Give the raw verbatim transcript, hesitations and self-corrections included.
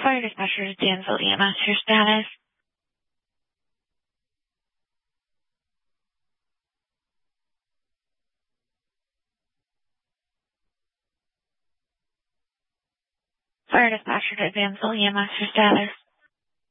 Fire dispatcher to Danville E M S, your status. Fire dispatcher to Danville E M S, your status.